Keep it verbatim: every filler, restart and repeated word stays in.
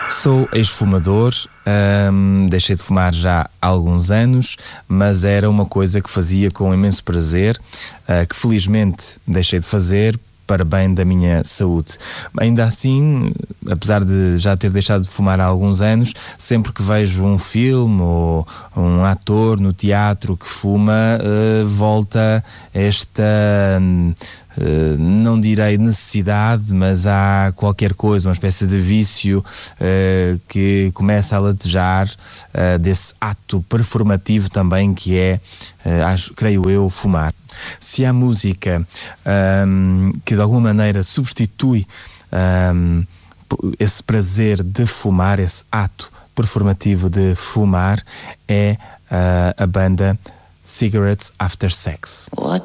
Sou ex-fumador, hum, deixei de fumar já há alguns anos, mas era uma coisa que fazia com imenso prazer, uh, que felizmente deixei de fazer para bem da minha saúde. Ainda assim, apesar de já ter deixado de fumar há alguns anos, sempre que vejo um filme ou um ator no teatro que fuma, uh, volta esta... Uh, não direi necessidade, mas há qualquer coisa, uma espécie de vício uh, que começa a latejar uh, desse ato performativo também que é, uh, acho, creio eu, fumar. Se há música um, que de alguma maneira substitui um, esse prazer de fumar, esse ato performativo de fumar, é uh, a banda Cigarettes After Sex. What